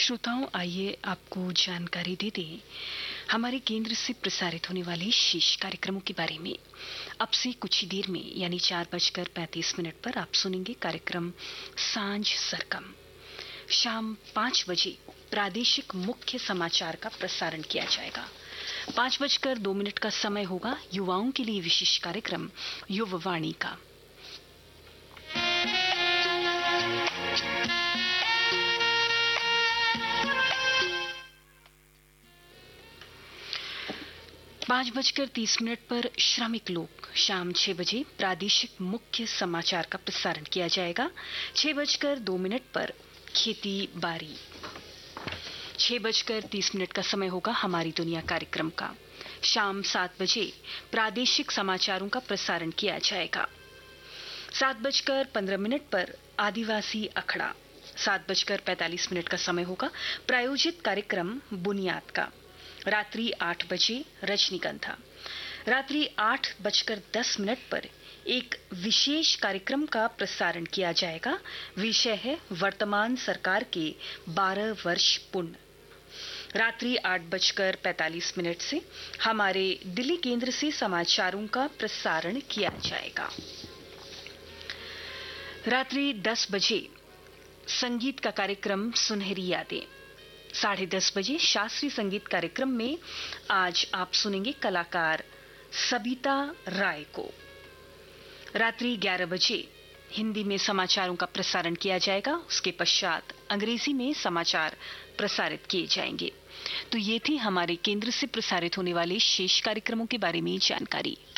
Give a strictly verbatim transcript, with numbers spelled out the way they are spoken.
श्रोताओं, आइए आपको जानकारी दे दें हमारे केंद्र से प्रसारित होने वाले शेष कार्यक्रमों के बारे में। अब से कुछ ही देर में यानी चार बजकर पैंतीस मिनट पर आप सुनेंगे कार्यक्रम सांझ सरगम। शाम पाँच बजे प्रादेशिक मुख्य समाचार का प्रसारण किया जाएगा। पाँच बजकर दो मिनट का समय होगा युवाओं के लिए विशेष कार्यक्रम युववाणी का। पाँच बजकर तीस मिनट पर श्रमिक लोक। शाम छह बजे प्रादेशिक मुख्य समाचार का प्रसारण किया जाएगा। छह बजकर दो मिनट पर खेती बारी। छह बजकर तीस मिनट का समय होगा हमारी दुनिया कार्यक्रम का। शाम सात बजे प्रादेशिक समाचारों का प्रसारण किया जाएगा। सात बजकर पंद्रह मिनट पर आदिवासी अखड़ा। सात बजकर पैंतालीस मिनट का समय होगा प्रायोजित कार्यक्रम बुनियाद का। रात्रि आठ बजे रजनीगंधा। रात्रि आठ बजकर दस मिनट पर एक विशेष कार्यक्रम का प्रसारण किया जाएगा। विषय है वर्तमान सरकार के बारह वर्ष पूर्ण। रात्रि आठ बजकर पैंतालीस मिनट से हमारे दिल्ली केंद्र से समाचारों का प्रसारण किया जाएगा। रात्रि दस बजे संगीत का कार्यक्रम सुनहरी यादें। साढ़े दस बजे शास्त्रीय संगीत कार्यक्रम में आज आप सुनेंगे कलाकार सबिता राय को। रात्रि ग्यारह बजे हिंदी में समाचारों का प्रसारण किया जाएगा। उसके पश्चात अंग्रेजी में समाचार प्रसारित किए जाएंगे। तो ये थी हमारे केंद्र से प्रसारित होने वाले शेष कार्यक्रमों के बारे में जानकारी।